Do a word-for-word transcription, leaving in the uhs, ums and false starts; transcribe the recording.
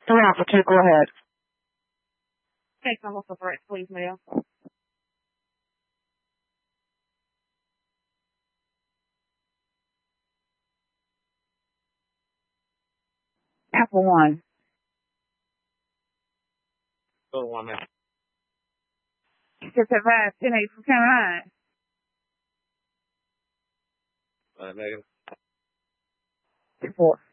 Three Alpha two, go ahead. Take number for correct, please, ma'am. Alpha one. Go one, ma'am. Six advise, ten eight from Caroline. Uh, negative. Six four.